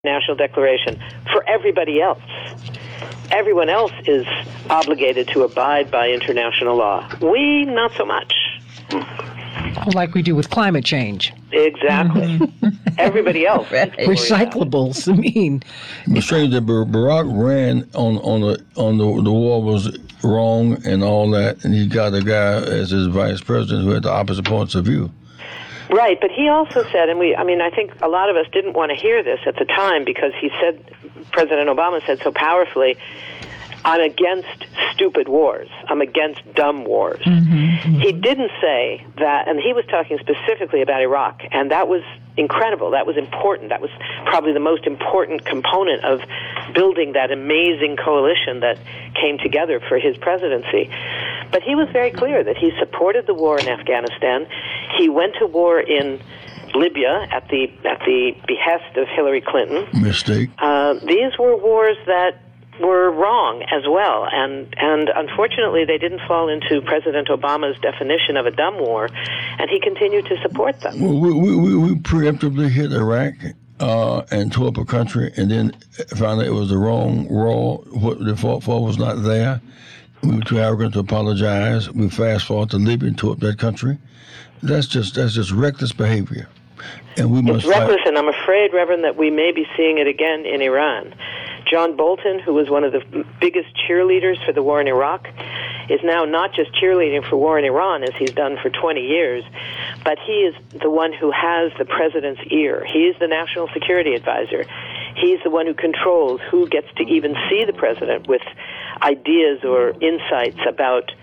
national declaration for everybody else. Everyone else is obligated to abide by international law. We, not so much. Like we do with climate change. Exactly. Everybody else. Right. Recyclables. I mean, It's strange that Barack ran on the war was wrong and all that, and he got a guy as his vice president who had the opposite points of view. Right, but he also said, and I think a lot of us didn't want to hear this at the time because President Obama said so powerfully, I'm against stupid wars. I'm against dumb wars. He didn't say that, and he was talking specifically about Iraq, and that was incredible. That was important. That was probably the most important component of building that amazing coalition that came together for his presidency. But he was very clear that he supported the war in Afghanistan. He went to war in Libya at the behest of Hillary Clinton. Mistake. These were wars that were wrong as well, and unfortunately they didn't fall into President Obama's definition of a dumb war, and he continued to support them. Well, we preemptively hit Iraq and tore up a country, and then found out it was the wrong war. What they fought for was not there. We were too arrogant to apologize. We fast forward to Libya and tore up that country. That's just reckless behavior, and we must. It's reckless, and I'm afraid, Reverend, that we may be seeing it again in Iran. John Bolton, who was one of the biggest cheerleaders for the war in Iraq, is now not just cheerleading for war in Iran, as he's done for 20 years, but he is the one who has the president's ear. He is the national security advisor. He's the one who controls who gets to even see the president with ideas or insights about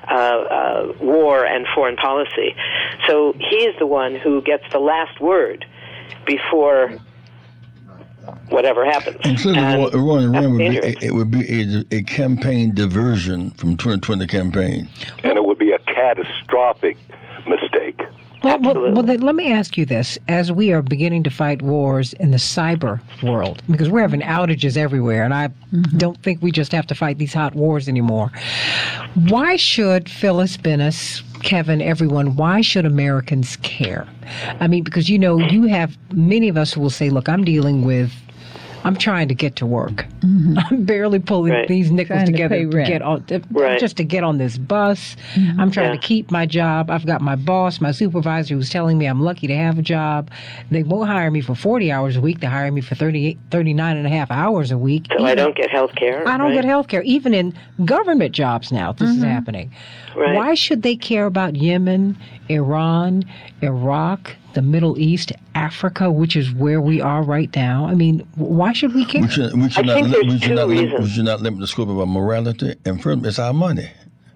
war and foreign policy. So he is the one who gets the last word before whatever happens. And it would be a campaign diversion from 2020 campaign. And it would be a catastrophic mistake. Well, then let me ask you this. As we are beginning to fight wars in the cyber world, because we're having outages everywhere, and I don't think we just have to fight these hot wars anymore. Why should Phyllis Bennis, Kevin, everyone, why should Americans care? I mean, because, you have many of us who will say, look, I'm trying to get to work. I'm barely pulling these nickels together just to get on this bus. I'm trying to keep my job. I've got my boss, my supervisor, who's telling me I'm lucky to have a job. They won't hire me for 40 hours a week. They hire me for 39 and a half hours a week. So I don't get health care. I don't get health care. Even in government jobs now, this is happening. Right. Why should they care about Yemen, Iran, Iraq, the Middle East, Africa, which is where we are right now? I mean, why should we care? We should not limit the scope of our morality, and further, it's our money.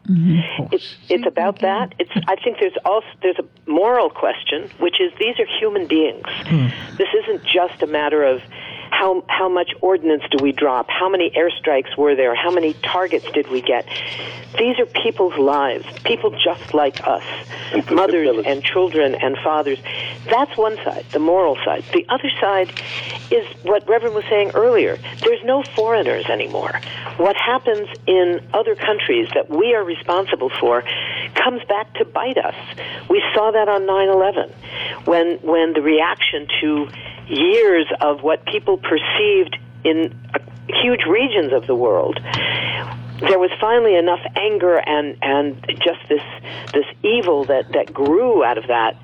It's about that. I think there's a moral question, which is these are human beings. This isn't just a matter of how much ordnance do we drop, how many airstrikes were there, how many targets did we get. These are people's lives, people just like us, mothers and children and fathers. That's one side, the moral side. The other side is what Reverend was saying earlier. There's no foreigners anymore. What happens in other countries that we are responsible for comes back to bite us. We saw that on 9/11 when the reaction to years of what people perceived in huge regions of the world, there was finally enough anger and just this evil that grew out of that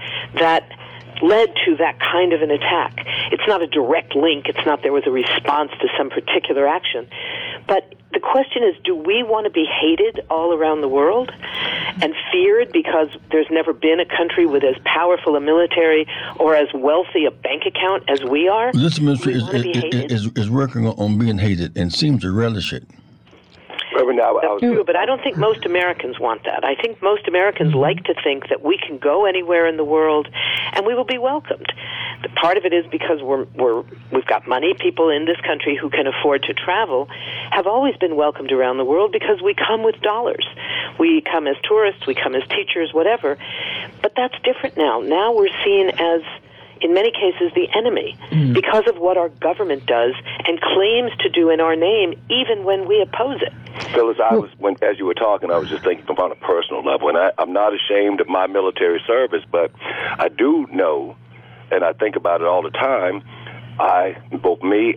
led to that kind of an attack. It's not a direct link. It's not there was a response to some particular action. But the question is, do we want to be hated all around the world and feared because there's never been a country with as powerful a military or as wealthy a bank account as we are? This administration is working on being hated and seems to relish it. That's true, but I don't think most Americans want that. I think most Americans like to think that we can go anywhere in the world and we will be welcomed. The part of it is because we've got money. People in this country who can afford to travel have always been welcomed around the world because we come with dollars. We come as tourists, we come as teachers, whatever. But that's different now. Now we're seen as, in many cases, the enemy because of what our government does and claims to do in our name, even when we oppose it. Phyllis, as you were talking, I was just thinking on a personal level, and I'm not ashamed of my military service, but I do know, and I think about it all the time, both me